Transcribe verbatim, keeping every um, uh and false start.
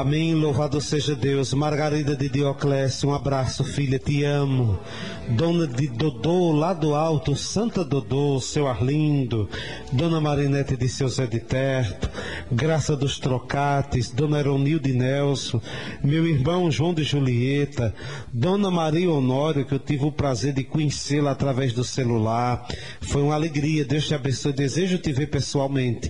Amém, louvado seja Deus. Margarida de Dioclésio, um abraço, filha, te amo. Dona de Dodô, lá do alto, Santa Dodô, seu Arlindo. Dona Marinete de seu Zé de Terto, Graça dos Trocates, Dona Eronilde Nelson, meu irmão João de Julieta, Dona Maria Honório, que eu tive o prazer de conhecê-la através do celular. Foi uma alegria, Deus te abençoe, desejo te ver pessoalmente.